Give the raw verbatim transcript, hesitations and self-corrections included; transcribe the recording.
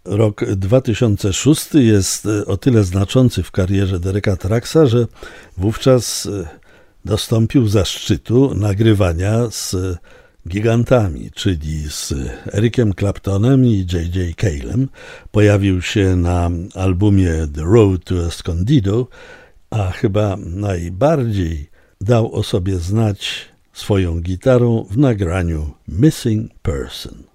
Rok dwa tysiące szósty jest o tyle znaczący w karierze Dereka Trucksa, że wówczas dostąpił zaszczytu nagrywania z gigantami, czyli z Ericiem Claptonem i J J Calem. Pojawił się na albumie The Road to Escondido, a chyba najbardziej dał o sobie znać swoją gitarą w nagraniu Missing Person.